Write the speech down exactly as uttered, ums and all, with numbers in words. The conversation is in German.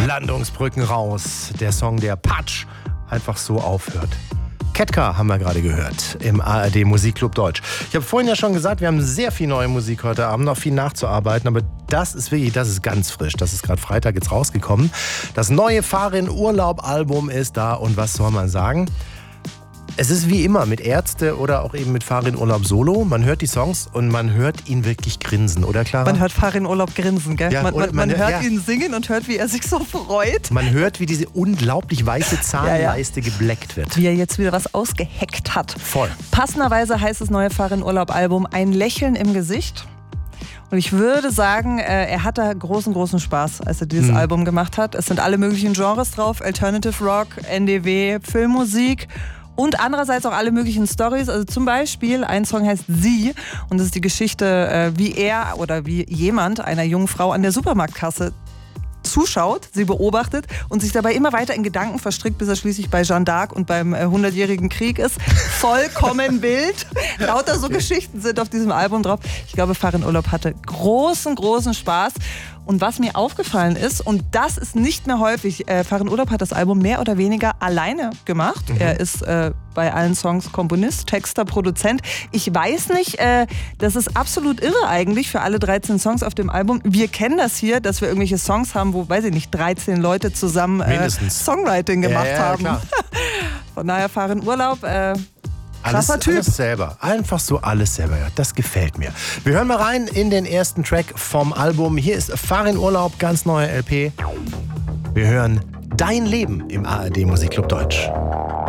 Landungsbrücken raus. Der Song, der Patsch einfach so aufhört. Ketka haben wir gerade gehört im A R D Musikclub Deutsch. Ich habe vorhin ja schon gesagt, wir haben sehr viel neue Musik heute Abend, noch viel nachzuarbeiten, aber das ist wirklich, das ist ganz frisch. Das ist gerade Freitag jetzt rausgekommen. Das neue Farin-Urlaub-Album ist da und was soll man sagen? Es ist wie immer mit Ärzte oder auch eben mit Farin Urlaub Solo. Man hört die Songs und man hört ihn wirklich grinsen, oder Clara? Man hört Farin Urlaub grinsen, gell? Ja, man, man, man, man hört ja. ihn singen und hört, wie er sich so freut. Man hört, wie diese unglaublich weiße Zahnleiste ja, ja. gebleckt wird. Wie er jetzt wieder was ausgeheckt hat. Voll. Passenderweise heißt das neue Farin Urlaub Album Ein Lächeln im Gesicht. Und ich würde sagen, er hat da großen, großen Spaß, als er dieses mhm. Album gemacht hat. Es sind alle möglichen Genres drauf. Alternative Rock, N D W, Filmmusik. Und andererseits auch alle möglichen Storys. Also zum Beispiel, ein Song heißt Sie. Und das ist die Geschichte, wie er oder wie jemand einer jungen Frau an der Supermarktkasse zuschaut, sie beobachtet und sich dabei immer weiter in Gedanken verstrickt, bis er schließlich bei Jeanne d'Arc und beim hundertjährigen Krieg ist. Vollkommen wild. Lauter so Geschichten sind auf diesem Album drauf. Ich glaube, Farin Urlaub hatte großen, großen Spaß. Und was mir aufgefallen ist, und das ist nicht mehr häufig, äh, Farin Urlaub hat das Album mehr oder weniger alleine gemacht. Mhm. Er ist äh, bei allen Songs Komponist, Texter, Produzent. Ich weiß nicht, äh, das ist absolut irre eigentlich für alle dreizehn Songs auf dem Album. Wir kennen das hier, dass wir irgendwelche Songs haben, wo, weiß ich nicht, dreizehn Leute zusammen äh, Songwriting gemacht ja, ja, haben. Klar. Von daher Farin Urlaub, äh, Alles, Krasser Typ. Alles selber. Einfach so alles selber. Das gefällt mir. Wir hören mal rein in den ersten Track vom Album. Hier ist Farin Urlaub, ganz neue L P. Wir hören Dein Leben im A R D Musikclub Deutsch.